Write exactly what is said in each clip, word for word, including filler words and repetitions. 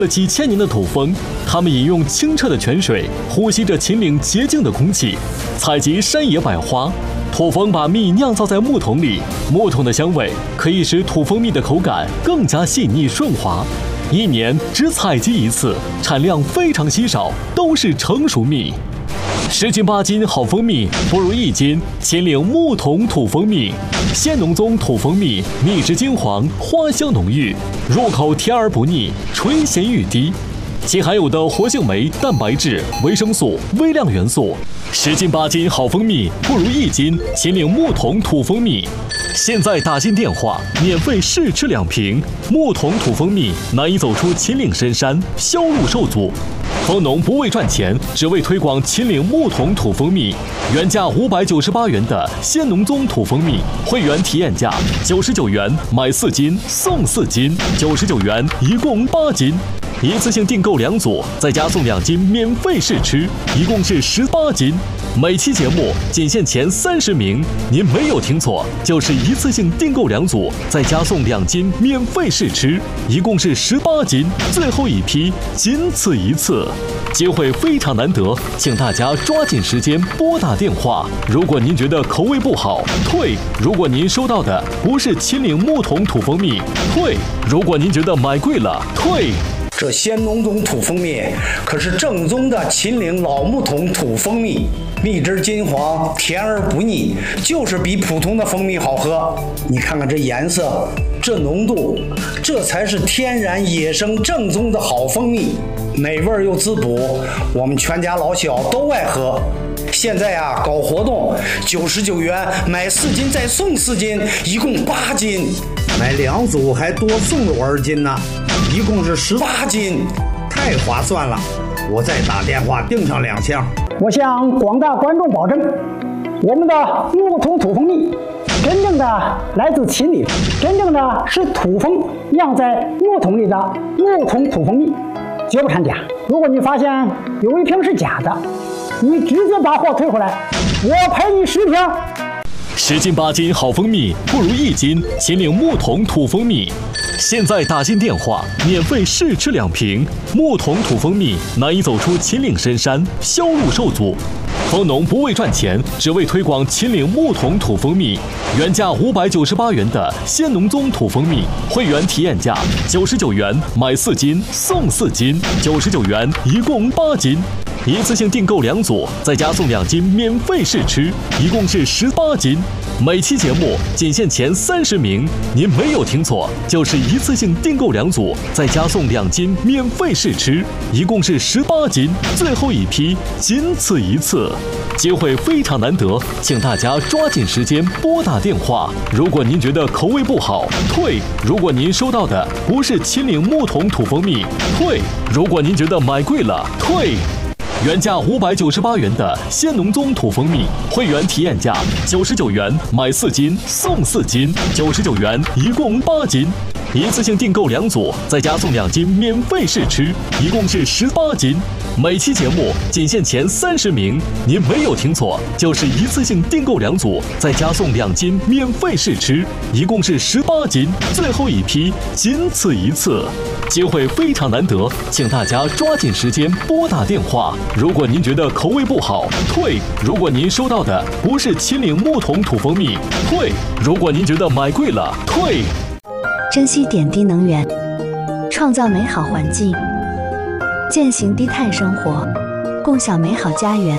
了几千年的土蜂，它们饮用清澈的泉水，呼吸着秦岭洁净的空气，采集山野百花。土蜂把蜜酿造在木桶里，木桶的香味可以使土蜂蜜的口感更加细腻顺滑。一年只采集一次，产量非常稀少，都是成熟蜜。十斤八斤好蜂蜜不如一斤秦岭木桶土蜂蜜。鲜浓棕土蜂蜜，蜜质金黄，花香浓郁，入口甜而不腻，醇咸欲滴。其含有的活性酶、蛋白质、维生素、微量元素，十斤八斤好蜂蜜不如一斤秦岭木桶土蜂蜜。现在打进电话，免费试吃两瓶。木桶土蜂蜜难以走出秦岭深山，销路受阻。蜂农不为赚钱，只为推广秦岭木桶土蜂蜜。原价五百九十八元的鲜浓棕土蜂蜜，会员体验价九十九元，买四斤送四斤，九十九元一共八斤。一次性订购两组，再加送两斤免费试吃，一共是十八斤。每期节目仅限前三十名，您没有听错，就是一次性订购两组，再加送两斤免费试吃，一共是十八斤。最后一批，仅此一次，机会非常难得，请大家抓紧时间拨打电话。如果您觉得口味不好，退；如果您收到的不是秦岭木桶土蜂蜜，退；如果您觉得买贵了，退。 这鲜浓棕土蜂蜜可是正宗的秦岭老木桶土蜂蜜，蜜汁金黄，甜而不腻，就是比普通的蜂蜜好喝。你看看这颜色，这浓度，这才是天然野生正宗的好蜂蜜，美味又滋补，我们全家老小都爱喝。现在啊，搞活动，九十九元买四斤再送四斤，一共八斤，买两组还多送了我二斤呢，一共是十八斤，太划算了！我再打电话订上两箱。 我向广大观众保证，我们的木桶土蜂蜜真正的来自秦岭，真正的是土蜂酿在木桶里的木桶土蜂蜜，绝不掺假。如果你发现有一瓶是假的，你直接把货退回来，我赔你十瓶。 十斤八斤好蜂蜜不如一斤秦岭木桶土蜂蜜。现在打进电话，免费试吃两瓶。木桶土蜂蜜难以走出秦岭深山，销路受阻。蜂农不为赚钱，只为推广秦岭木桶土蜂蜜。原价五百九十八元的鲜浓棕土蜂蜜，会员体验价九十九元，买四斤送四斤，九十九元一共八斤。一次性订购两组，再加送两斤免费试吃，一共是十八斤。每期节目仅限前三十名，您没有听错，就是一次性订购两组，再加送两斤免费试吃，一共是十八斤。最后一批，仅此一次，机会非常难得，请大家抓紧时间拨打电话。如果您觉得口味不好，退；如果您收到的不是秦岭木桶土蜂蜜，退；如果您觉得买贵了，退。原价五百九十八元的鲜浓棕土蜂蜜，会员体验价九十九元，买四斤送四斤，九十九元一共八斤。一次性订购两组，再加送两斤免费试吃，一共是十八斤。每期节目仅限前三十名，您没有听错，就是一次性订购两组，再加送两斤免费试吃，一共是十八斤。最后一批，仅此一次，机会非常难得，请大家抓紧时间拨打电话。如果您觉得口味不好，退；如果您收到的不是秦岭木桶土蜂蜜，退；如果您觉得买贵了，退。 珍惜点滴能源，创造美好环境，践行低碳生活，共享美好家园。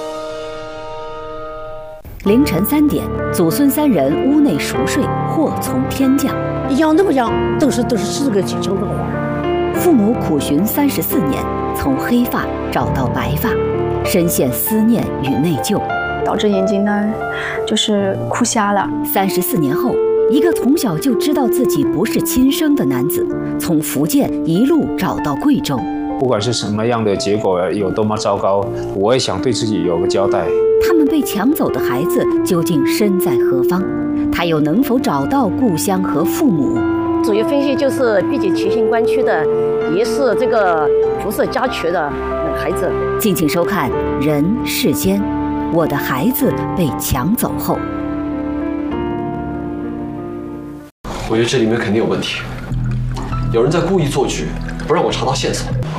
凌晨三点，祖孙三人屋内熟睡，祸从天降。 养都不养，都是都是十个几成的花。 父母苦寻三十四年，从黑发找到白发，深陷思念与内疚， 导致眼睛呢就是哭瞎了。 三十四年后，一个从小就知道自己不是亲生的男子，从福建一路找到贵州。 不管是什么样的结果有多么糟糕，我也想对自己有个交代。 他们被抢走的孩子究竟身在何方？他又能否找到故乡和父母？ 主要分析就是毕竟齐兴关区的，也是这个辐射家区的孩子。 敬请收看《人世间》，我的孩子被抢走后。 我觉得这里面肯定有问题，有人在故意做局，不让我查到线索。